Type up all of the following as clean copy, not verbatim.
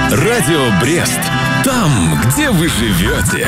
Радио Брест. Там, где вы живете.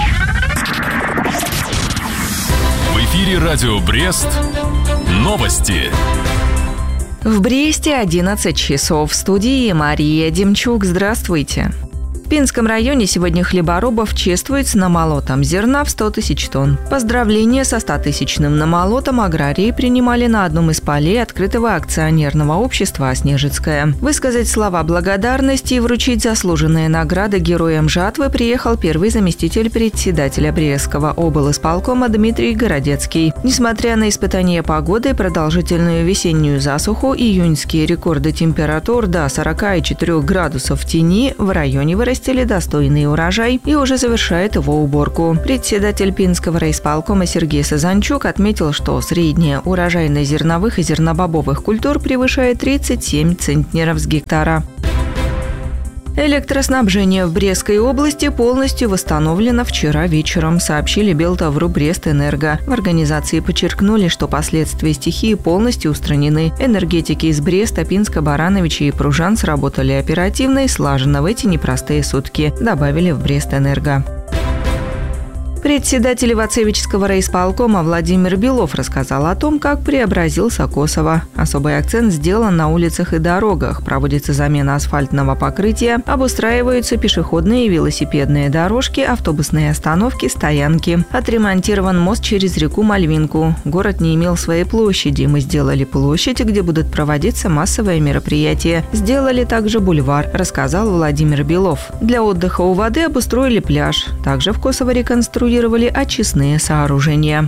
В эфире Радио Брест. Новости. В Бресте 11 часов. В студии Мария Демчук. Здравствуйте. В Пинском районе сегодня хлеборобов чествуют с намолотом зерна в 100 тысяч тонн. Поздравления со 100-тысячным намолотом аграрии принимали на одном из полей открытого акционерного общества «Оснежицкое». Высказать слова благодарности и вручить заслуженные награды героям жатвы приехал первый заместитель председателя Брестского облисполкома Дмитрий Городецкий. Несмотря на испытания погоды, продолжительную весеннюю засуху, июньские рекорды температур до 44 градусов в тени, в районе вырастили достойный урожай и уже завершает его уборку. Председатель Пинского райисполкома Сергей Сазанчук отметил, что средняя урожайность зерновых и зернобобовых культур превышает 37 центнеров с гектара. Электроснабжение в Брестской области полностью восстановлено вчера вечером, сообщили Белтавру Брестэнерго. В организации подчеркнули, что последствия стихии полностью устранены. Энергетики из Бреста, Пинска, Барановича и Пружан сработали оперативно и слаженно в эти непростые сутки, добавили в Брестэнерго. Председатель Ивацевичского райисполкома Владимир Белов рассказал о том, как преобразился Косово. Особый акцент сделан на улицах и дорогах. Проводится замена асфальтного покрытия, обустраиваются пешеходные и велосипедные дорожки, автобусные остановки, стоянки. Отремонтирован мост через реку Мальвинку. Город не имел своей площади. Мы сделали площадь, где будут проводиться массовые мероприятия. Сделали также бульвар, рассказал Владимир Белов. Для отдыха у воды обустроили пляж. Также в Косово реконструировали очистные сооружения.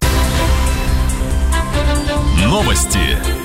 Новости.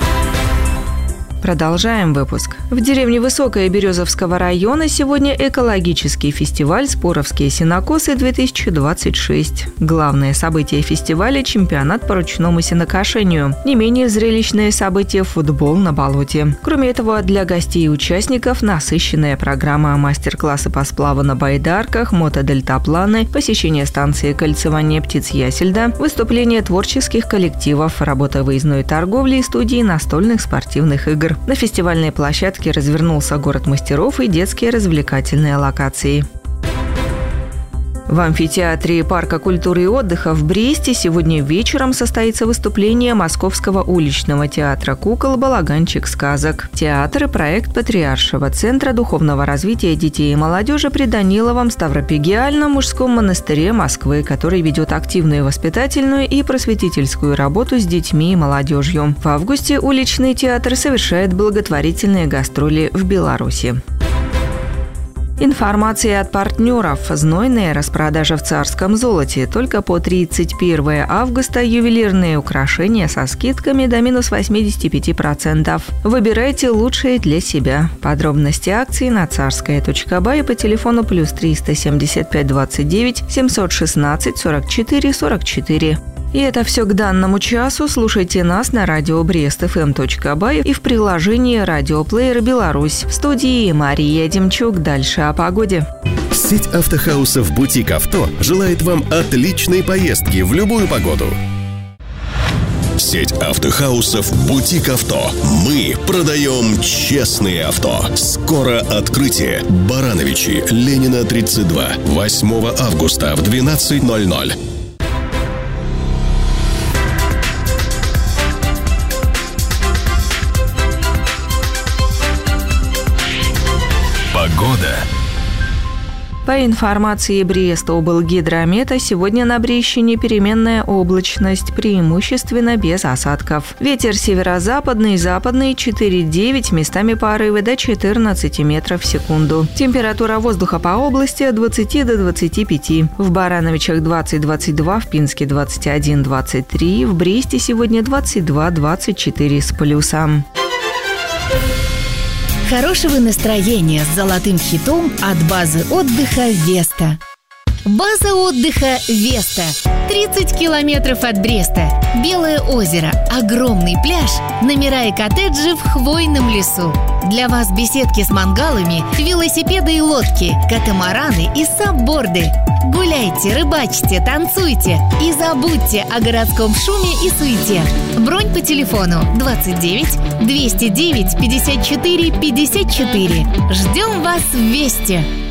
Продолжаем выпуск. В деревне Высокая Березовского района сегодня экологический фестиваль «Споровские сенокосы-2026». Главное событие фестиваля – чемпионат по ручному сенокошению. Не менее зрелищное событие – футбол на болоте. Кроме этого, для гостей и участников насыщенная программа: мастер-классы по сплаву на байдарках, мотодельтапланы, посещение станции кольцевания птиц Ясельда, выступления творческих коллективов, работа выездной торговли и студии настольных спортивных игр. На фестивальной площадке развернулся город мастеров и детские развлекательные локации. В амфитеатре Парка культуры и отдыха в Бресте сегодня вечером состоится выступление Московского уличного театра кукол «Балаганчик сказок». Театр и проект Патриаршего центра духовного развития детей и молодежи при Даниловом Ставропигиальном мужском монастыре Москвы, который ведет активную воспитательную и просветительскую работу с детьми и молодежью. В августе уличный театр совершает благотворительные гастроли в Беларуси. Информация от партнеров. Знойная распродажа в Царском золоте. Только по 31 августа ювелирные украшения со скидками до минус 85%. Выбирайте лучшие для себя. Подробности акции на царская.бай и по телефону +3 375 29 716 44 44. И это все к данному часу. Слушайте нас на радио brestfm.by и в приложении «Радиоплеер Беларусь». В студии Мария Демчук. Дальше о погоде. Сеть автохаусов «Бутик Авто» желает вам отличной поездки в любую погоду. Сеть автохаусов «Бутик Авто». Мы продаем честные авто. Скоро открытие. Барановичи, Ленина, 32. 8 августа в 12:00. Погода. По информации Брестоблгидромета, сегодня на Брещине переменная облачность, преимущественно без осадков. Ветер северо-западный, западный 4,9, местами порывы до 14 метров в секунду. Температура воздуха по области от 20 до 25. В Барановичах 20-22, в Пинске 21-23, в Бресте сегодня 22-24 с плюсом. Хорошего настроения с золотым хитом от базы отдыха «Веста». База отдыха «Веста». 30 километров от Бреста. Белое озеро, огромный пляж, номера и коттеджи в хвойном лесу. Для вас беседки с мангалами, велосипеды и лодки, катамараны и сабборды. Гуляйте, рыбачьте, танцуйте и забудьте о городском шуме и суете. Бронь по телефону 29 209 54 54. Ждем вас в Весте.